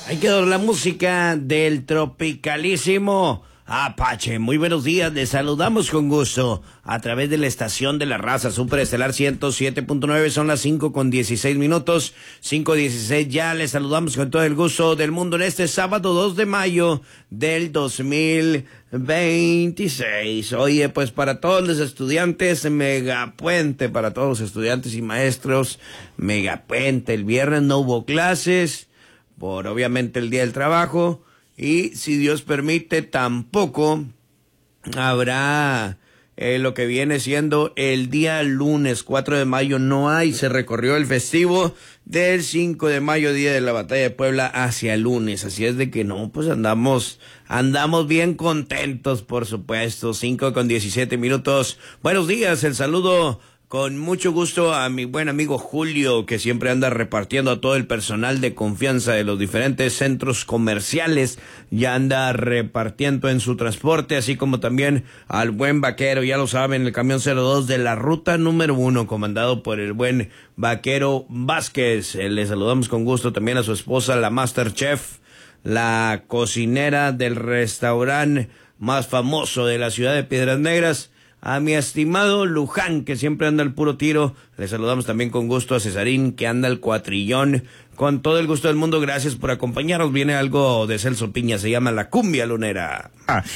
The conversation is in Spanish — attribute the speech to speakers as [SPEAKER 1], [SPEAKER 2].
[SPEAKER 1] Ahí quedó la música del tropicalísimo Apache. Muy buenos días, les saludamos con gusto a través de la estación de la raza Superestelar 107.9. Son las 5:16, 5:16 ya. Les saludamos con todo el gusto del mundo en este sábado 2 de mayo del 2026. Oye, pues para todos los estudiantes, megapuente para todos los estudiantes y maestros, megapuente. El viernes no hubo clases por obviamente el día del trabajo, y si Dios permite tampoco habrá lo que viene siendo el día lunes 4 de mayo. No hay, se recorrió el festivo del 5 de mayo, día de la batalla de Puebla, hacia el lunes, así es de que no, pues andamos bien contentos, por supuesto. 5:17. Buenos días, el saludo con mucho gusto a mi buen amigo Julio, que siempre anda repartiendo a todo el personal de confianza de los diferentes centros comerciales. Ya anda repartiendo en su transporte, así como también al buen Vaquero, ya lo saben, el camión 02 de la ruta número 1, comandado por el buen Vaquero Vázquez. Le saludamos con gusto también a su esposa, la Masterchef, la cocinera del restaurante más famoso de la ciudad de Piedras Negras, a mi estimado Luján, que siempre anda al puro tiro. Le saludamos también con gusto a Cesarín, que anda al cuatrillón. Con todo el gusto del mundo, gracias por acompañarnos. Viene algo de Celso Piña, se llama La Cumbia Lunera.